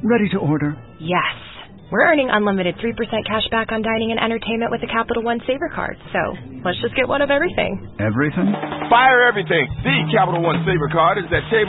Ready to order. Yes. We're earning unlimited 3% cash back on dining and entertainment with the Capital One Saver Card. So, let's just get one of everything. Everything? Fire everything. The Capital One Saver Card is at table